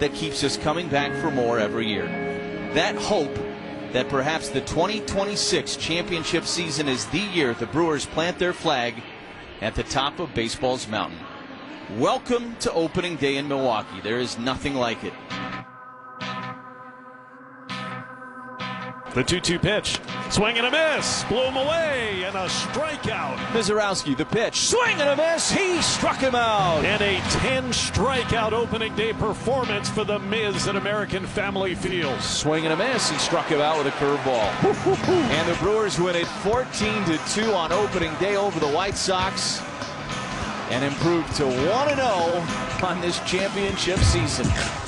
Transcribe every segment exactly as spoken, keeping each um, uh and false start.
that keeps us coming back for more every year. That hope that perhaps the twenty twenty-six championship season is the year the Brewers plant their flag at the top of baseball's mountain. Welcome to opening day in Milwaukee. There is nothing like it. The two two pitch. Swing and a miss. Blew him away, and a strikeout. Mizorowski, the pitch. Swing and a miss. He struck him out. And a ten strikeout opening day performance for the Miz at American Family Field. Swing and a miss. He struck him out with a curveball. And the Brewers win it fourteen to two on opening day over the White Sox and improve to one and oh on this championship season.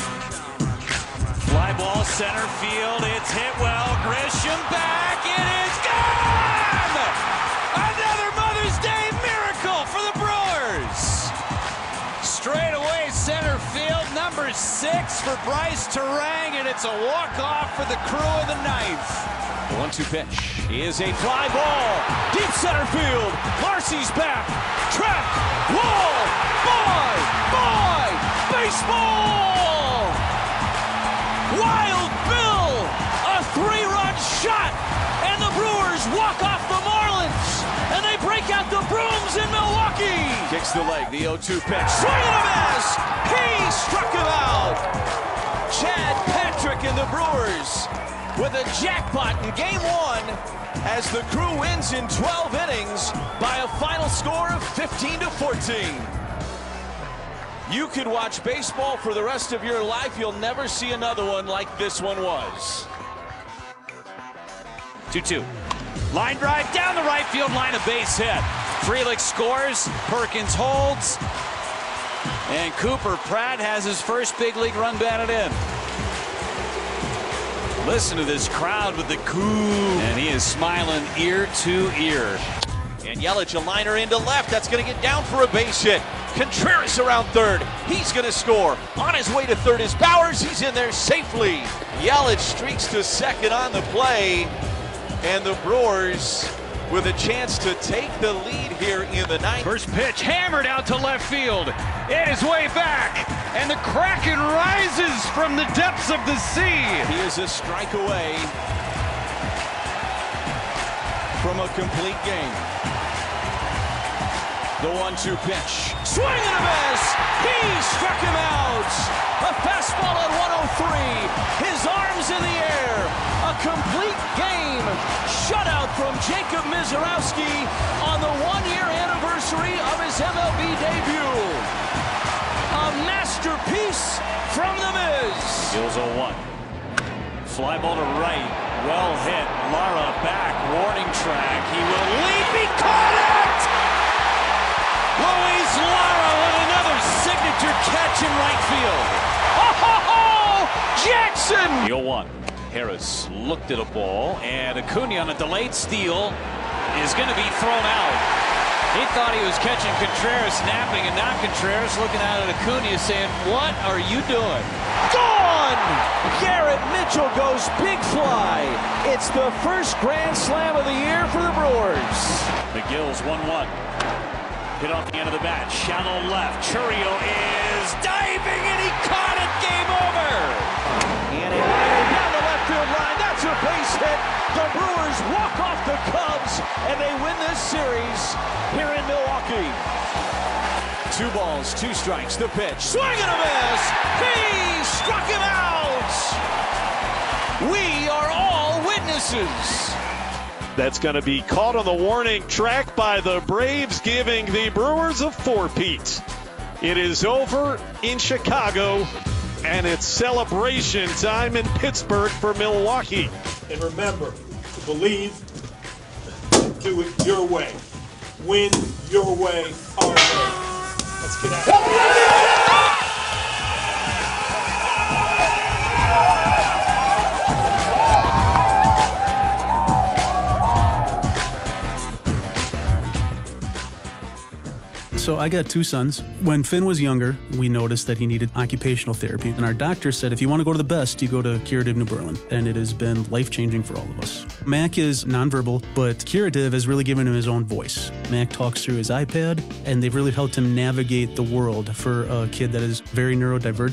Fly ball center field. It's hit well. Grisham back. It is gone! Another Mother's Day miracle for the Brewers. Straight away center field. Number six for Bryce Turang, and it's a walk-off for the crew of the ninth. The one two pitch is a fly ball. Deep center field. Marcy's back. Track. Wall. Boy. Boy. Baseball. Wild Bill, a three-run shot, and the Brewers walk off the Marlins, and they break out the brooms in Milwaukee. Kicks the leg, the oh two pitch, swing and a miss. He struck him out. Chad Patrick and the Brewers with a jackpot in game one as the crew wins in twelve innings by a final score of fifteen to fourteen. You could watch baseball for the rest of your life. You'll never see another one like this one was. two two. Line drive down the right field line, a base hit. Frelick scores, Perkins holds, and Cooper Pratt has his first big league run batted in. Listen to this crowd with the coo, and he is smiling ear to ear. And Yelich, a liner into left. That's going to get down for a base hit. Contreras around third. He's going to score. On his way to third is Bowers. He's in there safely. Yelich streaks to second on the play. And the Brewers with a chance to take the lead here in the ninth. First pitch hammered out to left field. It is way back. And the Kraken rises from the depths of the sea. He is a strike away from a complete game. The one two pitch. Swing and a miss. He struck him out. A fastball at one oh three. His arms in the air. A complete game. Shutout from Jacob Mizorowski on the one-year anniversary of his M L B debut. A masterpiece from the Miz. Gills oh one. Fly ball to right. Well hit. Lara back. Warning track. He will leap. He caught it! Luis Lara with another signature catch in right field. Oh, ho, ho! Jackson! The oh one. Harris looked at a ball, and Acuna on a delayed steal is going to be thrown out. He thought he was catching Contreras snapping, and now Contreras looking out at Acuna saying, "What are you doing?" Gone! Garrett Mitchell goes big fly. It's the first grand slam of the year for the Brewers. McGill's one one. Hit off the end of the bat. Shallow left. Chourio is diving, and he caught it. Game over. And a liner down the left field line. That's a base hit. The Brewers walk off the Cubs, and they win this series here in Milwaukee. Two balls, two strikes. The pitch. Swing and a miss. He struck him out. We are all witnesses. That's going to be caught on the warning track by the Braves, giving the Brewers a four-peat. It is over in Chicago, and it's celebration time in Pittsburgh for Milwaukee. And remember to believe, do it your way. Win your way, our way. Let's get at it. So I got two sons. When Finn was younger, we noticed that he needed occupational therapy. And our doctor said, if you want to go to the best, you go to Curative New Berlin. And it has been life-changing for all of us. Mac is nonverbal, but Curative has really given him his own voice. Mac talks through his iPad, and they've really helped him navigate the world for a kid that is very neurodivergent.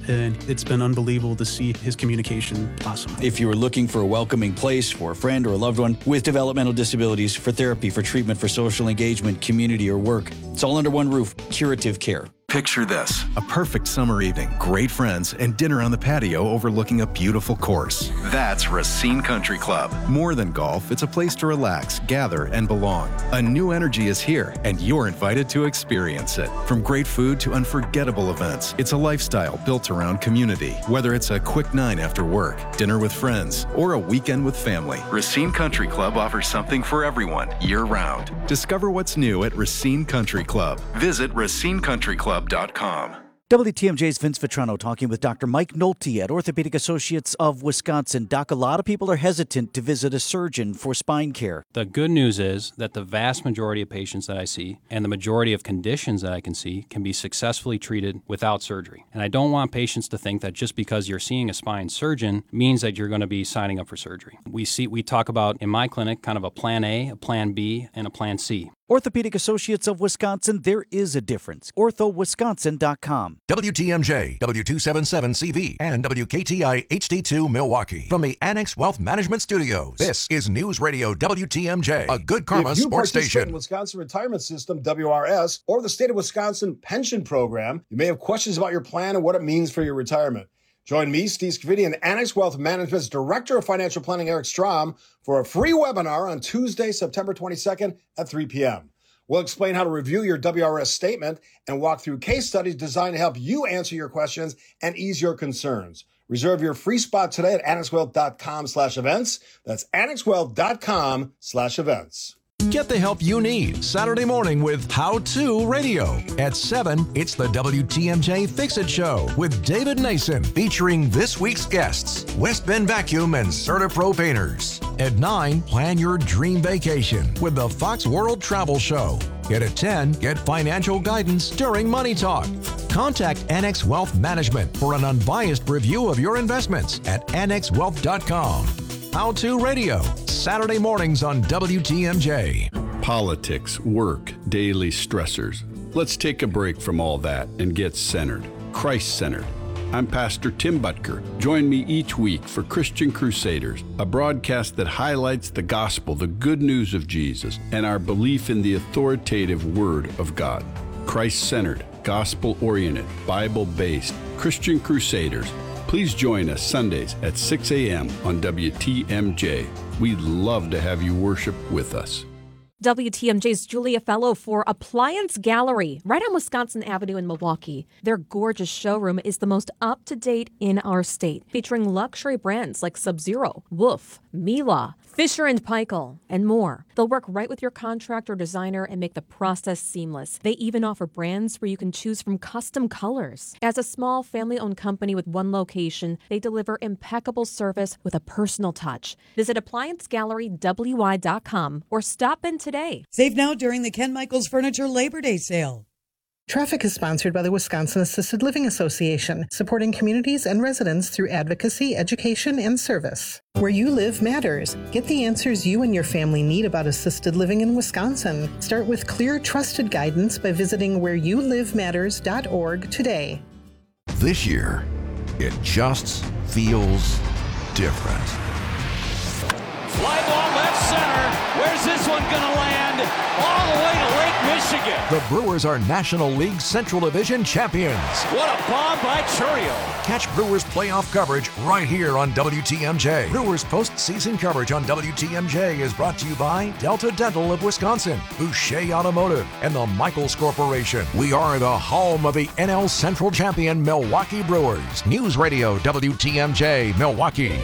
and it's been unbelievable to see his communication blossom. If you are looking for a welcoming place for a friend or a loved one with developmental disabilities, for therapy, for treatment, for social engagement, community, or work, it's all under one roof. Curative Care. Picture this, a perfect summer evening, great friends, and dinner on the patio overlooking a beautiful course. That's Racine Country Club. More than golf, it's a place to relax, gather, and belong. A new energy is here, and you're invited to experience it. From great food to unforgettable events, it's a lifestyle built around community. Whether it's a quick nine after work, dinner with friends, or a weekend with family, Racine Country Club offers something for everyone, year-round. Discover what's new at Racine Country Club. Visit racine country club dot com. W T M J's Vince Vitrano talking with Doctor Mike Nolte at Orthopedic Associates of Wisconsin. Doc, a lot of people are hesitant to visit a surgeon for spine care. The good news is that the vast majority of patients that I see and the majority of conditions that I can see can be successfully treated without surgery. And I don't want patients to think that just because you're seeing a spine surgeon means that you're going to be signing up for surgery. We see, we talk about in my clinic kind of a plan A, a plan B, and a plan C. Orthopedic Associates of Wisconsin, there is a difference. ortho wisconsin dot com. W T M J, W two seventy-seven C V, and W K T I H D two Milwaukee. From the Annex Wealth Management Studios, this is News Radio W T M J, a good karma if you sports station. In Wisconsin Retirement System, W R S, or the State of Wisconsin Pension Program, you may have questions about your plan and what it means for your retirement. Join me, Steve Scavidi, and Annex Wealth Management's Director of Financial Planning, Eric Strom, for a free webinar on Tuesday, September twenty-second at three p.m. We'll explain how to review your W R S statement and walk through case studies designed to help you answer your questions and ease your concerns. Reserve your free spot today at annexwealth dot com slash events. That's annexwealth dot com slash events. Get the help you need Saturday morning with How To Radio. At seven, it's the W T M J Fix-It Show with David Nason, featuring this week's guests, West Bend Vacuum and CertaPro Painters. At nine, plan your dream vacation with the Fox World Travel Show. And at ten, get financial guidance during Money Talk. Contact Annex Wealth Management for an unbiased review of your investments at annex wealth dot com. How To Radio, Saturday mornings on W T M J. Politics, work, daily stressors. Let's take a break from all that and get centered, Christ-centered. I'm Pastor Tim Butker. Join me each week for Christian Crusaders, a broadcast that highlights the gospel, the good news of Jesus, and our belief in the authoritative Word of God. Christ-centered, gospel-oriented, Bible-based, Christian Crusaders. Please join us Sundays at six a.m. on W T M J. We'd love to have you worship with us. W T M J's Julia Fellow for Appliance Gallery, right on Wisconsin Avenue in Milwaukee. Their gorgeous showroom is the most up-to-date in our state, featuring luxury brands like Sub-Zero, Wolf, Miele, Fisher and Paykel, and more. They'll work right with your contractor or designer and make the process seamless. They even offer brands where you can choose from custom colors. As a small family-owned company with one location, they deliver impeccable service with a personal touch. Visit appliance gallery w y dot com or stop in today. Save now during the Ken Michaels Furniture Labor Day sale. Traffic is sponsored by the Wisconsin Assisted Living Association, supporting communities and residents through advocacy, education, and service. Where you live matters. Get the answers you and your family need about assisted living in Wisconsin. Start with clear, trusted guidance by visiting where you live matters dot org today. This year, it just feels different. Fly ball left center. Where's this one going to land? All the way to Lake Michigan. The Brewers are National League Central Division champions. What a bomb by Churio. Catch Brewers playoff coverage right here on W T M J. Brewers postseason coverage on W T M J is brought to you by Delta Dental of Wisconsin, Boucher Automotive, and the Michaels Corporation. We are the home of the N L Central champion Milwaukee Brewers. News Radio W T M J, Milwaukee.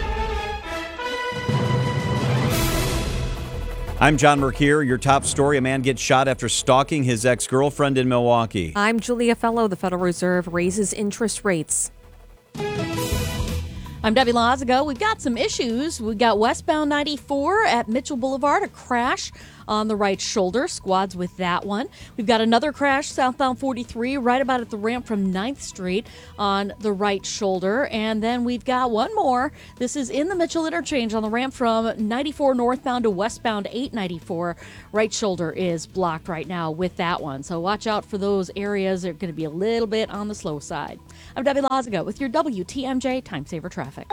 I'm John Mercure. Your top story, a man gets shot after stalking his ex-girlfriend in Milwaukee. I'm Julia Fellow. The Federal Reserve raises interest rates. I'm Debbie Lazago. We've got some issues. We've got westbound ninety-four at Mitchell Boulevard, a crash on the right shoulder. Squads with that one. We've got another crash southbound forty-three right about at the ramp from ninth Street on the right shoulder. And then we've got one more. This is in the Mitchell interchange on the ramp from ninety-four northbound to westbound eight ninety-four. Right shoulder is blocked right now with that one. So watch out for those areas. They're going to be a little bit on the slow side. I'm Debbie Lazaga with your W T M J Time Saver Traffic.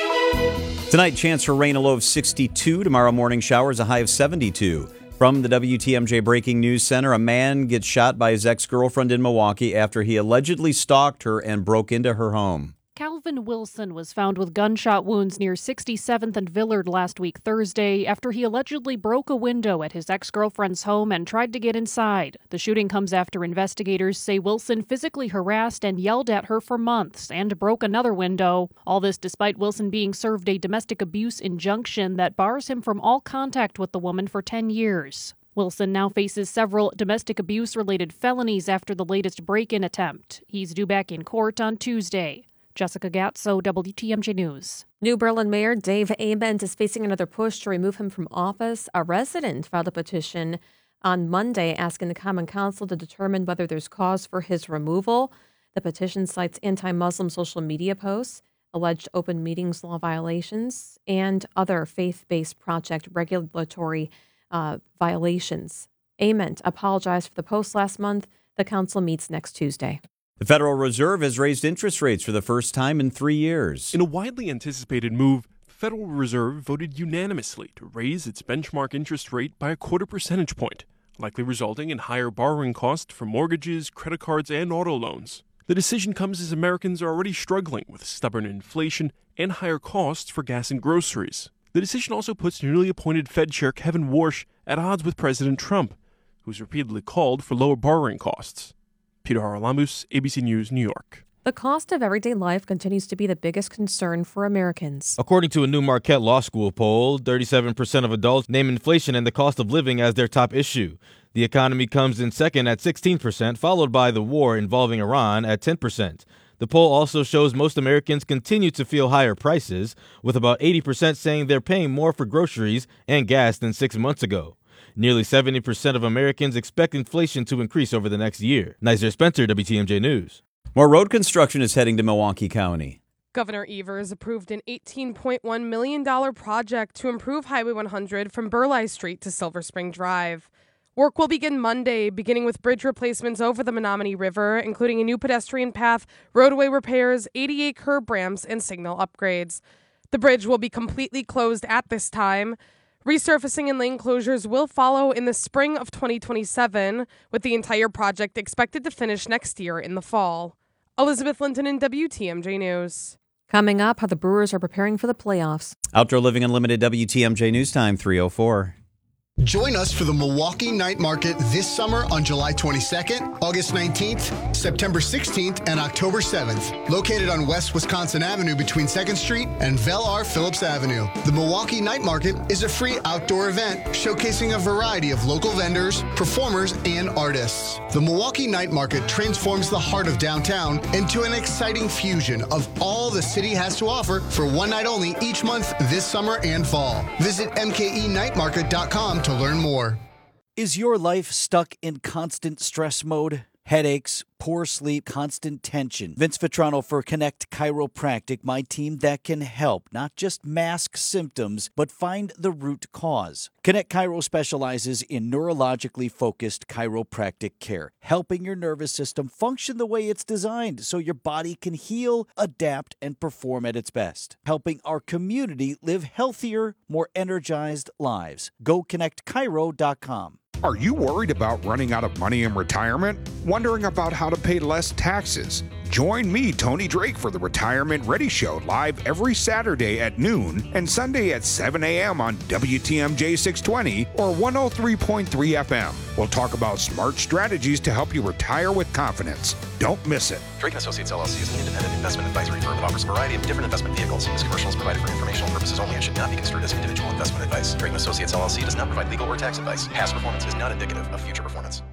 Tonight, chance for rain, a low of sixty-two. Tomorrow, morning showers, a high of seventy-two. From the W T M J Breaking News Center, a man gets shot by his ex-girlfriend in Milwaukee after he allegedly stalked her and broke into her home. Calvin Wilson was found with gunshot wounds near sixty-seventh and Villard last week Thursday after he allegedly broke a window at his ex-girlfriend's home and tried to get inside. The shooting comes after investigators say Wilson physically harassed and yelled at her for months and broke another window. All this despite Wilson being served a domestic abuse injunction that bars him from all contact with the woman for ten years. Wilson now faces several domestic abuse-related felonies after the latest break-in attempt. He's due back in court on Tuesday. Jessica Gatso, W T M J News. New Berlin Mayor Dave Ament is facing another push to remove him from office. A resident filed a petition on Monday asking the Common Council to determine whether there's cause for his removal. The petition cites anti-Muslim social media posts, alleged open meetings law violations, and other faith-based project regulatory uh, violations. Ament apologized for the post last month. The council meets next Tuesday. The Federal Reserve has raised interest rates for the first time in three years. In a widely anticipated move, the Federal Reserve voted unanimously to raise its benchmark interest rate by a quarter percentage point, likely resulting in higher borrowing costs for mortgages, credit cards, and auto loans. The decision comes as Americans are already struggling with stubborn inflation and higher costs for gas and groceries. The decision also puts newly appointed Fed Chair Kevin Warsh at odds with President Trump, who's repeatedly called for lower borrowing costs. Peter Haralamus, A B C News, New York. The cost of everyday life continues to be the biggest concern for Americans. According to a new Marquette Law School poll, thirty-seven percent of adults name inflation and the cost of living as their top issue. The economy comes in second at sixteen percent, followed by the war involving Iran at ten percent. The poll also shows most Americans continue to feel higher prices, with about eighty percent saying they're paying more for groceries and gas than six months ago. Nearly seventy percent of Americans expect inflation to increase over the next year. Nizer Spencer, W T M J News. More road construction is heading to Milwaukee County. Governor Evers approved an eighteen point one million dollars project to improve Highway one hundred from Burleigh Street to Silver Spring Drive. Work will begin Monday, beginning with bridge replacements over the Menominee River, including a new pedestrian path, roadway repairs, A D A curb ramps, and signal upgrades. The bridge will be completely closed at this time. Resurfacing and lane closures will follow in the spring of twenty twenty-seven, with the entire project expected to finish next year in the fall. Elizabeth Linton in W T M J News. Coming up, how the Brewers are preparing for the playoffs. Outdoor Living Unlimited, W T M J News Time, three oh four. Join us for the Milwaukee Night Market this summer on July twenty-second, August nineteenth, September sixteenth, and October seventh. Located on West Wisconsin Avenue between second Street and Vel R. Phillips Avenue. The Milwaukee Night Market is a free outdoor event showcasing a variety of local vendors, performers, and artists. The Milwaukee Night Market transforms the heart of downtown into an exciting fusion of all the city has to offer for one night only each month this summer and fall. Visit M K E night market dot com to learn more. Is your life stuck in constant stress mode? Headaches, poor sleep, constant tension. Vince Vitrano for Connect Chiropractic, my team that can help, not just mask symptoms, but find the root cause. Connect Chiro specializes in neurologically focused chiropractic care, helping your nervous system function the way it's designed so your body can heal, adapt, and perform at its best. Helping our community live healthier, more energized lives. Go connect chiro dot com. Are you worried about running out of money in retirement? Wondering about how to pay less taxes? Join me, Tony Drake, for the Retirement Ready Show, live every Saturday at noon and Sunday at seven a.m. on W T M J six twenty or one oh three point three F M. We'll talk about smart strategies to help you retire with confidence. Don't miss it. Drake and Associates L L C is an independent investment advisory firm that offers a variety of different investment vehicles. This commercial is provided for informational purposes only and should not be construed as individual investment advice. Drake and Associates L L C does not provide legal or tax advice. Past performance is not indicative of future performance.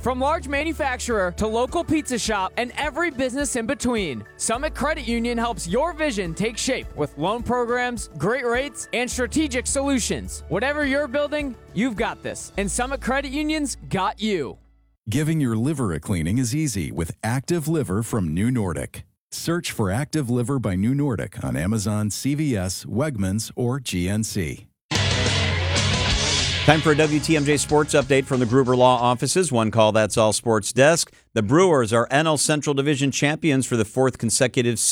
From large manufacturer to local pizza shop and every business in between, Summit Credit Union helps your vision take shape with loan programs, great rates, and strategic solutions. Whatever you're building, you've got this. And Summit Credit Union's got you. Giving your liver a cleaning is easy with Active Liver from New Nordic. Search for Active Liver by New Nordic on Amazon, C V S, Wegmans, or G N C. Time for a W T M J Sports Update from the Gruber Law Offices. One call, that's all sports desk. The Brewers are N L Central Division champions for the fourth consecutive season.